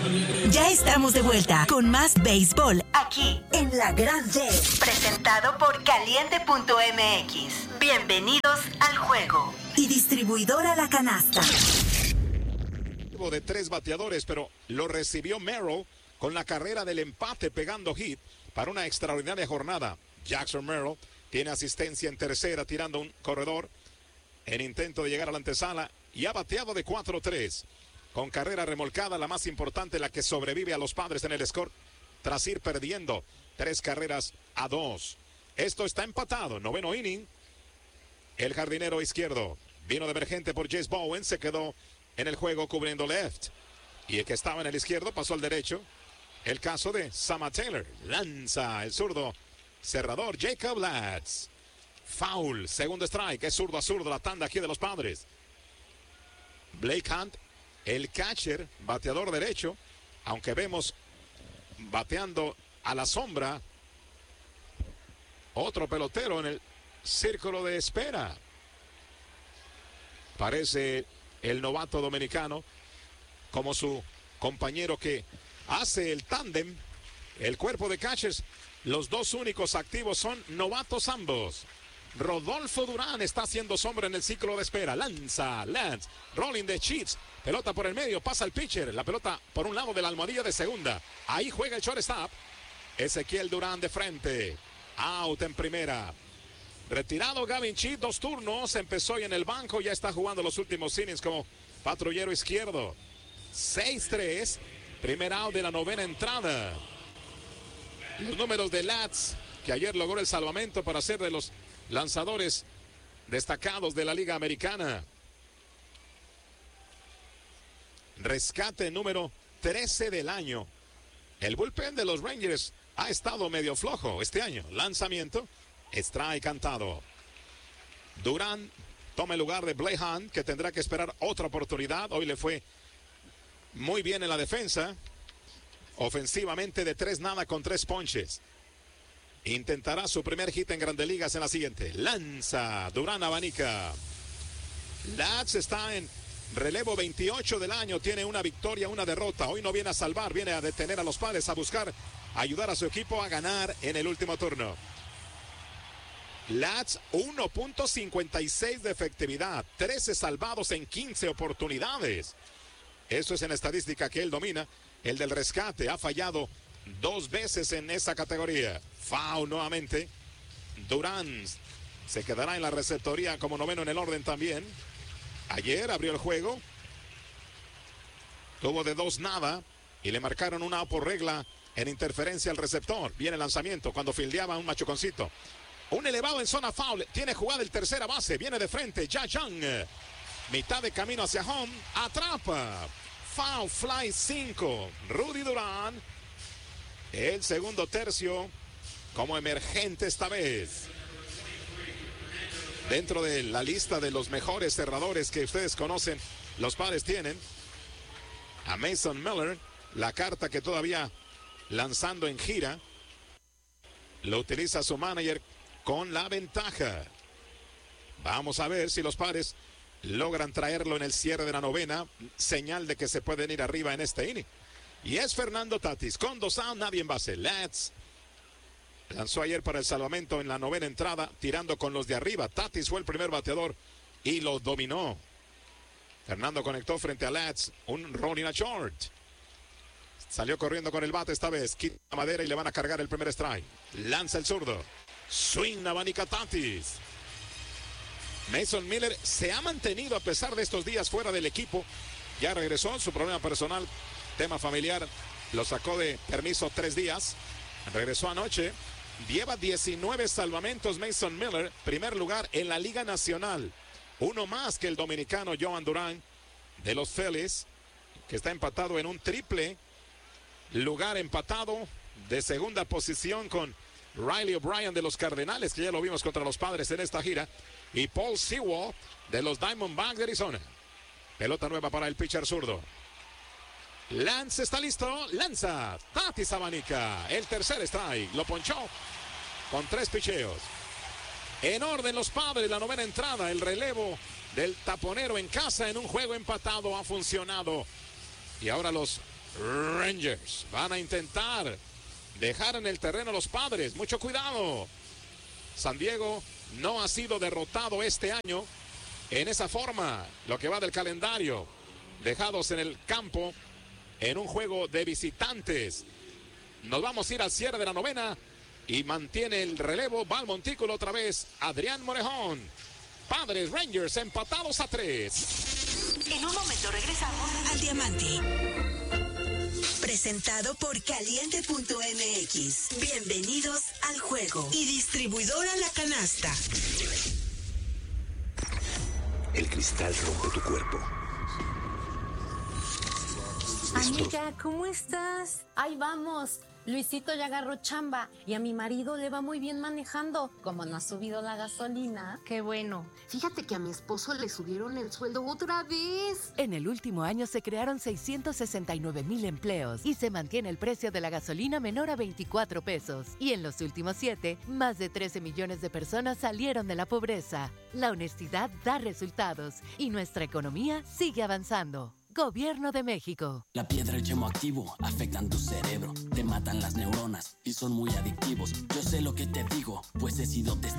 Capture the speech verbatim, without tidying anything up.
Ya estamos de vuelta con más béisbol aquí en La Gran D. Presentado por Caliente punto M X. Bienvenidos al juego. Y distribuidora La Canasta. De tres bateadores, pero lo recibió Merrill con la carrera del empate pegando hit para una extraordinaria jornada. Jackson Merrill tiene asistencia en tercera tirando un corredor en intento de llegar a la antesala y ha bateado de cuatro tres. Con carrera remolcada, la más importante, la que sobrevive a los Padres en el score tras ir perdiendo tres carreras a dos. Esto está empatado, noveno inning. El jardinero izquierdo vino de emergente por Jesse Bowen, se quedó en el juego cubriendo left. Y el que estaba en el izquierdo pasó al derecho. El caso de Sama Taylor. Lanza el zurdo cerrador Jacob Latz. Foul, segundo strike. Es zurdo a zurdo la tanda aquí de los Padres. Blake Hunt, el catcher, bateador derecho. Aunque vemos bateando a la sombra otro pelotero en el círculo de espera. Parece el novato dominicano como su compañero que hace el tándem. El cuerpo de catchers, los dos únicos activos son novatos ambos. Rodolfo Durán está haciendo sombra en el ciclo de espera. Lanza, Lance, rolling de Cheats. Pelota por el medio, pasa el pitcher. La pelota por un lado de la almohadilla de segunda. Ahí juega el shortstop. Ezequiel Durán de frente. Out en primera. Retirado Gavin Cheats, dos turnos. Empezó y en el banco ya está jugando los últimos innings como patrullero izquierdo. seis tres. Primer out de la novena entrada. Los números de Latz, que ayer logró el salvamento para ser de los lanzadores destacados de la Liga Americana. Rescate número trece del año. El bullpen de los Rangers ha estado medio flojo este año. Lanzamiento. Strike cantado. Durán toma el lugar de Blake Hunt, que tendrá que esperar otra oportunidad. Hoy le fue muy bien en la defensa. Ofensivamente de tres nada con tres ponches. Intentará su primer hit en Grandes Ligas en la siguiente. Lanza. Durán abanica. Latz está en relevo veintiocho del año. Tiene una victoria, una derrota. Hoy no viene a salvar, viene a detener a los Padres, a buscar ayudar a su equipo a ganar en el último turno. Latz, uno punto cincuenta y seis de efectividad, trece salvados en quince oportunidades. Eso es en la estadística que él domina. El del rescate ha fallado dos veces en esa categoría. Foul nuevamente. Durán se quedará en la receptoría como noveno en el orden también. Ayer abrió el juego. Tuvo de dos nada y le marcaron una por regla en interferencia al receptor. Viene el lanzamiento cuando fildeaba un machuconcito. Un elevado en zona foul. Tiene jugada el tercera base. Viene de frente. Ya Young. Mitad de camino hacia home. Atrapa. Foul fly cinco. Rudy Durán. El segundo tercio como emergente esta vez. Dentro de la lista de los mejores cerradores que ustedes conocen, los Padres tienen a Mason Miller. La carta que todavía lanzando en gira. Lo utiliza su manager con la ventaja. Vamos a ver si los Padres logran traerlo en el cierre de la novena. Señal de que se pueden ir arriba en este inning. Y es Fernando Tatis con dos out, nadie en base. Latz lanzó ayer para el salvamento en la novena entrada, tirando con los de arriba. Tatis fue el primer bateador y lo dominó. Fernando conectó frente a Latz, un rolling a short. Salió corriendo con el bate esta vez. Quita la madera y le van a cargar el primer strike. Lanza el zurdo. Swing abanica Tatis. Mason Miller se ha mantenido a pesar de estos días fuera del equipo. Ya regresó, su problema personal, tema familiar, lo sacó de permiso tres días. Regresó anoche. Lleva diecinueve salvamentos Mason Miller, primer lugar en la Liga Nacional. Uno más que el dominicano Joan Durán de los Phillies, que está empatado en un triple lugar, empatado de segunda posición con Riley O'Brien de los Cardenales, que ya lo vimos contra los Padres en esta gira, y Paul Sewell de los Diamondbacks de Arizona. Pelota nueva para el pitcher zurdo. Lance está listo, lanza, Tatis abanica, el tercer strike, lo ponchó con tres picheos. En orden los Padres, la novena entrada, el relevo del taponero en casa en un juego empatado ha funcionado. Y ahora los Rangers van a intentar dejar en el terreno a los Padres. Mucho cuidado. San Diego no ha sido derrotado este año en esa forma, lo que va del calendario. Dejados en el campo en un juego de visitantes. Nos vamos a ir al cierre de la novena y mantiene el relevo. Va al montículo otra vez Adrián Morejón. Padres Rangers empatados a tres. En un momento regresamos al Diamante. Presentado por Caliente punto M X. Bienvenidos al juego. Y distribuidora La Canasta. El cristal rompe tu cuerpo. Amiga, ¿cómo estás? Ahí vamos. Luisito ya agarró chamba y a mi marido le va muy bien manejando. Como no ha subido la gasolina. Qué bueno. Fíjate que a mi esposo le subieron el sueldo otra vez. En el último año se crearon seiscientos sesenta y nueve mil empleos y se mantiene el precio de la gasolina menor a veinticuatro pesos. Y en los últimos siete, más de trece millones de personas salieron de la pobreza. La honestidad da resultados y nuestra economía sigue avanzando. Gobierno de México. La piedra y el yemo activo afectan tu cerebro, te matan las neuronas y son muy adictivos. Yo sé lo que te digo, pues he sido testigo.